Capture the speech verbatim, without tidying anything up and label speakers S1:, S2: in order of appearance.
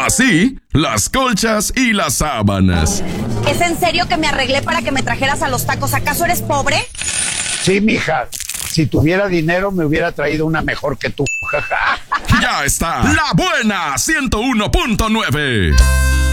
S1: Así, las colchas y las sábanas.
S2: ¿Es en serio que me arreglé para que me trajeras a los tacos? ¿Acaso eres pobre?
S3: Sí, mija. Si tuviera dinero me hubiera traído una mejor que tú.
S1: Ya está. La Buena ciento uno punto nueve.